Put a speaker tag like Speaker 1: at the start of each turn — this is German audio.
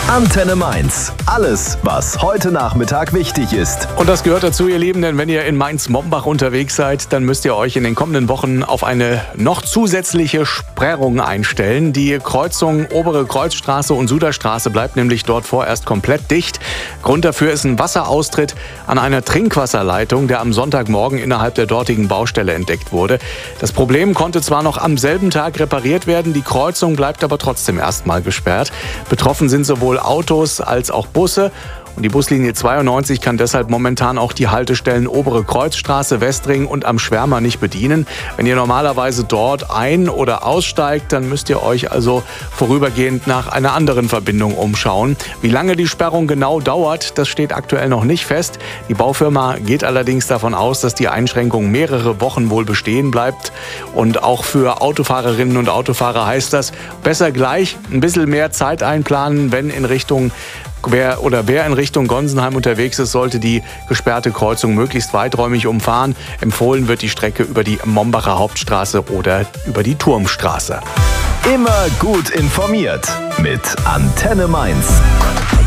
Speaker 1: Antenne Mainz. Alles, was heute Nachmittag wichtig ist.
Speaker 2: Und das gehört dazu, ihr Lieben, denn wenn ihr in Mainz-Mombach unterwegs seid, dann müsst ihr euch in den kommenden Wochen auf eine noch zusätzliche Sperrung einstellen. Die Kreuzung Obere Kreuzstraße und Suderstraße bleibt nämlich dort vorerst komplett dicht. Grund dafür ist ein Wasseraustritt an einer Trinkwasserleitung, der am Sonntagmorgen innerhalb der dortigen Baustelle entdeckt wurde. Das Problem konnte zwar noch am selben Tag repariert werden, die Kreuzung bleibt aber trotzdem erstmal gesperrt. Betroffen sind sowohl Autos als auch Busse. Und die Buslinie 92 kann deshalb momentan auch die Haltestellen Obere Kreuzstraße, Westring und am Schwärmer nicht bedienen. Wenn ihr normalerweise dort ein- oder aussteigt, dann müsst ihr euch also vorübergehend nach einer anderen Verbindung umschauen. Wie lange die Sperrung genau dauert, das steht aktuell noch nicht fest. Die Baufirma geht allerdings davon aus, dass die Einschränkung mehrere Wochen wohl bestehen bleibt. Und auch für Autofahrerinnen und Autofahrer heißt das, besser gleich ein bisschen mehr Zeit einplanen, wenn wer in Richtung Gonsenheim unterwegs ist, sollte die gesperrte Kreuzung möglichst weiträumig umfahren. Empfohlen wird die Strecke über die Mombacher Hauptstraße oder über die Turmstraße.
Speaker 1: Immer gut informiert mit Antenne Mainz.